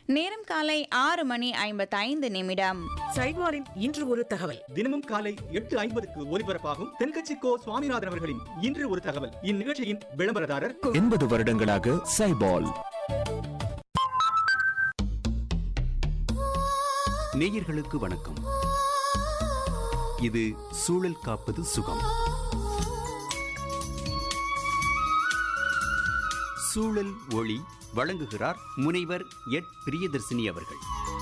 நேரம் காலை 6:55. சைவாரின் இன்று ஒரு தகவல். தினமும் காலை 8:50க்கு ஒலிபரப்பாகும் தென்கட்சி கோ சுவாமிநாதன் அவர்களின் இன்று ஒரு தகவல். இந்நிகழ்ச்சியின் விளம்பரதாரர் 80 வருடங்களாக சைபால். நேயர்களுக்கு வணக்கம். இது சூழல் காப்பது சுகம். சூழல் ஒளி வழங்குகிறார் முனைவர் எட் பிரியதர்சினி அவர்கள்.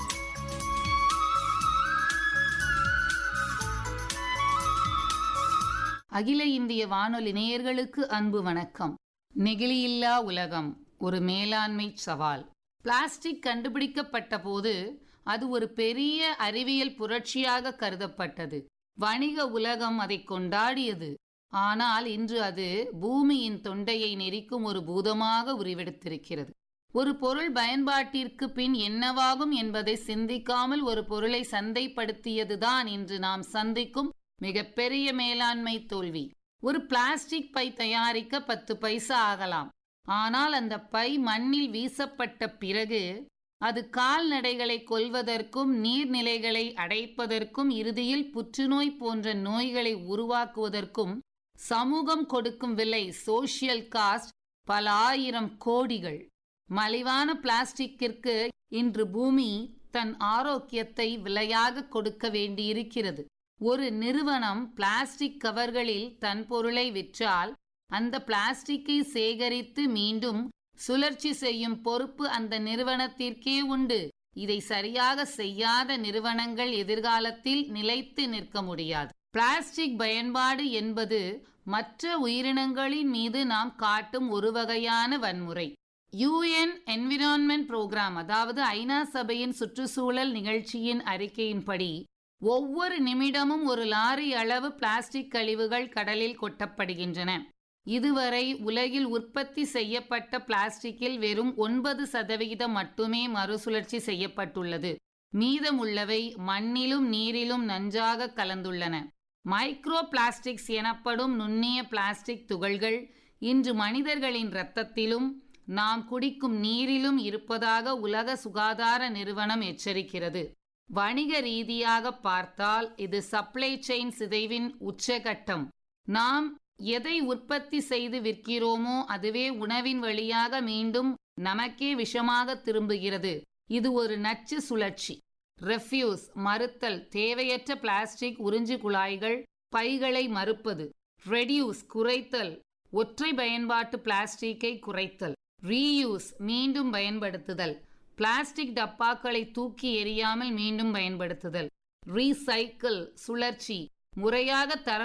அகில இந்திய வானொலி நேயர்களுக்கு அன்பு வணக்கம். நெகிழியில்லா உலகம் ஒரு மேலாண்மை சவால். பிளாஸ்டிக் கண்டுபிடிக்கப்பட்ட போது அது ஒரு பெரிய அறிவியல் புரட்சியாக கருதப்பட்டது. வணிக உலகம் அதை கொண்டாடியது. ஆனால் இன்று அது பூமியின் தொண்டையை நெரிக்கும் ஒரு பூதமாக உருவெடுத்திருக்கிறது. ஒரு பொருள் பயன்பாட்டிற்கு பின் என்னவாகும் என்பதை சிந்திக்காமல் ஒரு பொருளை சந்தைப்படுத்தியதுதான் இன்று நாம் சந்திக்கும் மிகப்பெரிய மேலாண்மை தோல்வி. ஒரு பிளாஸ்டிக் பை தயாரிக்க 10 பைசா ஆகலாம். ஆனால் அந்த பை மண்ணில் வீசப்பட்ட பிறகு அது கால்நடைகளை கொல்வதற்கும் நீர்நிலைகளை அடைப்பதற்கும் இறுதியில் புற்றுநோய் போன்ற நோய்களை உருவாக்குவதற்கும் சமூகம் கொடுக்கும் விலை, சோஷியல் காஸ்ட், பல ஆயிரம் கோடிகள். மலிவான பிளாஸ்டிக்கிற்கு இன்று பூமி தன் ஆரோக்கியத்தை விலையாக கொடுக்க வேண்டியிருக்கிறது. ஒரு நிறுவனம் பிளாஸ்டிக் கவர்களில் தன் பொருளை விற்றால் அந்த பிளாஸ்டிக்கை சேகரித்து மீண்டும் சுழற்சி செய்யும் பொறுப்பு அந்த நிறுவனத்திற்கே உண்டு. இதை சரியாக செய்யாத நிறுவனங்கள் எதிர்காலத்தில் நிலைத்து நிற்க முடியாது. பிளாஸ்டிக் பயன்பாடு என்பது மற்ற உயிரினங்களின் மீது நாம் காட்டும் ஒரு வகையான வன்முறை. UN என்விரான்மெண்ட் புரோகிராம், அதாவது ஐநா சபையின் சுற்றுச்சூழல் நிகழ்ச்சியின் அறிக்கையின்படி ஒவ்வொரு நிமிடமும் ஒரு லாரி அளவு பிளாஸ்டிக் கழிவுகள் கடலில் கொட்டப்படுகின்றன. இதுவரை உலகில் உற்பத்தி செய்யப்பட்ட பிளாஸ்டிக்கில் வெறும் 9% மட்டுமே மறுசுழற்சி செய்யப்பட்டுள்ளது. மீதமுள்ளவை மண்ணிலும் நீரிலும் நன்றாக கலந்துள்ளன. மைக்ரோ பிளாஸ்டிக்ஸ் எனப்படும் நுண்ணிய பிளாஸ்டிக் துகள்கள் இன்று மனிதர்களின் இரத்தத்திலும் நாம் குடிக்கும் நீரிலும் இருப்பதாக உலக சுகாதார நிறுவனம் எச்சரிக்கிறது. வணிக ரீதியாக பார்த்தால் இது சப்ளை செயின் சிதைவின் உச்சகட்டம். நாம் எதை உற்பத்தி செய்து விற்கிறோமோ அதுவே உணவின் வழியாக மீண்டும் நமக்கே விஷமாக திரும்புகிறது. இது ஒரு நச்சு சுழற்சி. ரெஃப்யூஸ், மறுத்தல், தேவையற்ற பிளாஸ்டிக் உறிஞ்சு குழாய்கள், பைகளை மறுப்பது. ரெடியூஸ், குறைத்தல், ஒற்றை பயன்பாட்டு பிளாஸ்டிக்கை குறைத்தல். ரீயூஸ், மீண்டும் பயன்படுத்துதல், பிளாஸ்டிக் டப்பாக்களை தூக்கி எறியாமல் மீண்டும் பயன்படுத்துதல். ரீசைக்கிள், சுழற்சி, முறையாக தர